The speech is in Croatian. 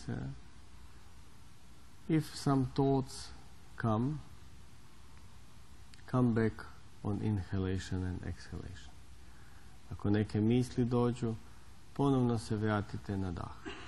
If some thoughts come back on inhalation and exhalation. Ako neke misli dođu, ponovno se vratite na dah.